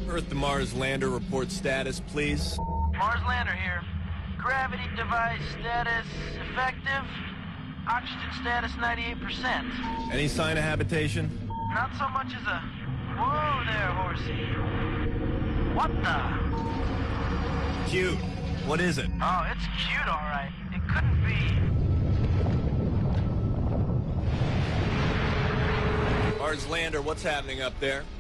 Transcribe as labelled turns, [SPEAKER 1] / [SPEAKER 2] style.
[SPEAKER 1] Earth to Mars lander report status, please.
[SPEAKER 2] Mars lander here. Gravity device status effective. Oxygen status 98%.
[SPEAKER 1] Any sign of habitation?
[SPEAKER 2] Not so much as a... Whoa there, horsey. What the?
[SPEAKER 1] Cute. What is it?
[SPEAKER 2] Oh, it's cute, all right. It couldn't be...
[SPEAKER 1] Mars lander, what's happening up there?